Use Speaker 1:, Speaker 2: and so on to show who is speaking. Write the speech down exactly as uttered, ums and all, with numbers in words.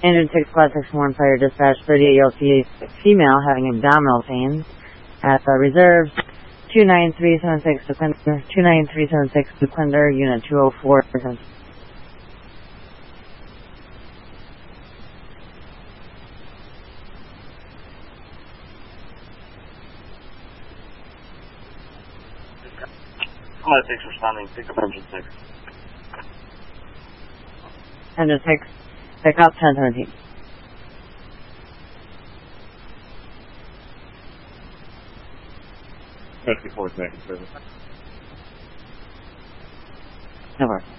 Speaker 1: Engine six Quad six one Fire Dispatch thirty-eight year old female having abdominal pain at the reserve two nine three seven six Dequindre, two nine three seven six Dequindre, unit two oh four.
Speaker 2: Quad six responding, pick up engine six.
Speaker 1: Engine six, pick up ten seventeen.
Speaker 3: fifty-four second service.
Speaker 1: Over.